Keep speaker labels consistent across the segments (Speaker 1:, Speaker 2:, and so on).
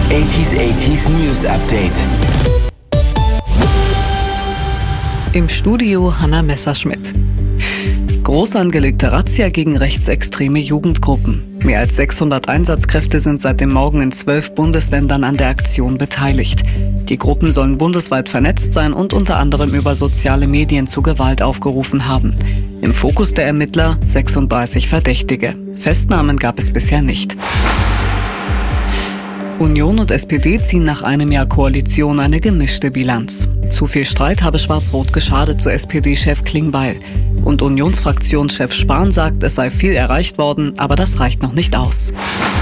Speaker 1: 80s News Update.
Speaker 2: Im Studio Hanna Messerschmidt. Groß angelegte Razzia gegen rechtsextreme Jugendgruppen. Mehr als 600 Einsatzkräfte sind seit dem Morgen in 12 Bundesländern an der Aktion beteiligt. Die Gruppen sollen bundesweit vernetzt sein und unter anderem über soziale Medien zu Gewalt aufgerufen haben. Im Fokus der Ermittler 36 Verdächtige. Festnahmen gab es bisher nicht. Union und SPD ziehen nach einem Jahr Koalition eine gemischte Bilanz. Zu viel Streit habe Schwarz-Rot geschadet, so SPD-Chef Klingbeil. Und Unionsfraktionschef Spahn sagt, es sei viel erreicht worden, aber das reicht noch nicht aus.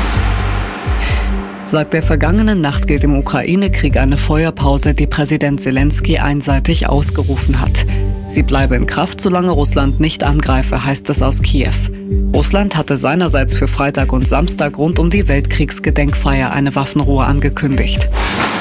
Speaker 2: Seit der vergangenen Nacht gilt im Ukraine-Krieg eine Feuerpause, die Präsident Zelensky einseitig ausgerufen hat. Sie bleibe in Kraft, solange Russland nicht angreife, heißt es aus Kiew. Russland hatte seinerseits für Freitag und Samstag rund um die Weltkriegsgedenkfeier eine Waffenruhe angekündigt.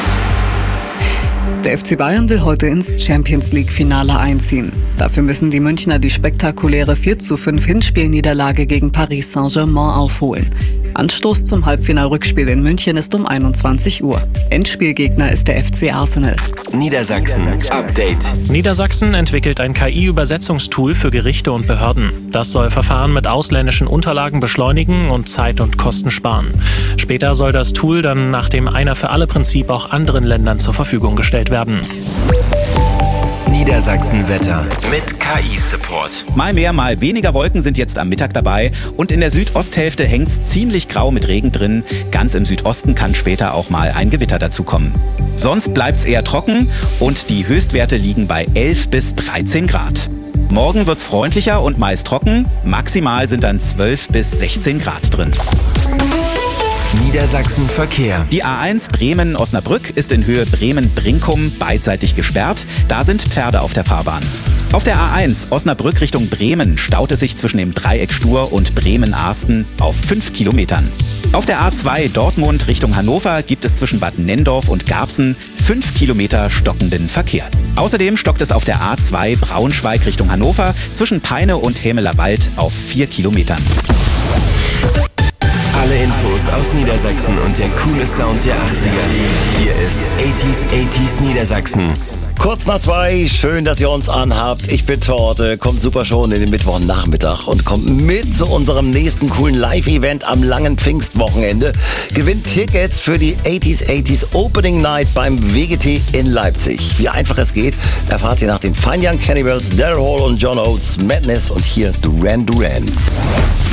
Speaker 2: Der FC Bayern will heute ins Champions-League-Finale einziehen. Dafür müssen die Münchner die spektakuläre 4:5 Hinspielniederlage gegen Paris Saint-Germain aufholen. Anstoß zum Halbfinal-Rückspiel in München ist um 21 Uhr. Endspielgegner ist der FC Arsenal.
Speaker 1: Niedersachsen Update.
Speaker 3: Niedersachsen entwickelt ein KI-Übersetzungstool für Gerichte und Behörden. Das soll Verfahren mit ausländischen Unterlagen beschleunigen und Zeit und Kosten sparen. Später soll das Tool dann nach dem Einer-für-alle-Prinzip auch anderen Ländern zur Verfügung gestellt werden.
Speaker 1: Niedersachsen-Wetter mit KI-Support.
Speaker 4: Mal mehr, mal weniger Wolken sind jetzt am Mittag dabei und in der Südosthälfte hängt's ziemlich grau mit Regen drin. Ganz im Südosten kann später auch mal ein Gewitter dazukommen. Sonst bleibt's eher trocken und die Höchstwerte liegen bei 11 bis 13 Grad. Morgen wird's freundlicher und meist trocken. Maximal sind dann 12 bis 16 Grad drin.
Speaker 1: Niedersachsen Verkehr.
Speaker 4: Die A1 Bremen-Osnabrück ist in Höhe Bremen-Brinkum beidseitig gesperrt. Da sind Pferde auf der Fahrbahn. Auf der A1 Osnabrück Richtung Bremen staut es sich zwischen dem Dreieck Stur und Bremen-Arsten auf 5 Kilometern. Auf der A2 Dortmund Richtung Hannover gibt es zwischen Bad Nendorf und Garbsen 5 Kilometer stockenden Verkehr. Außerdem stockt es auf der A2 Braunschweig Richtung Hannover zwischen Peine und Hämelerwald auf 4 Kilometern.
Speaker 1: Alle Infos aus Niedersachsen und der coole Sound der 80er. Hier ist 80s Niedersachsen.
Speaker 5: Kurz nach 2, schön, dass ihr uns anhabt. Ich bin Torte, kommt super schon in den Mittwochnachmittag und kommt mit zu unserem nächsten coolen Live-Event am langen Pfingstwochenende. Gewinnt Tickets für die 80s Opening Night beim WGT in Leipzig. Wie einfach es geht, erfahrt ihr nach den Fine Young Cannibals, Daryl Hall und John Oates, Madness und hier Duran Duran.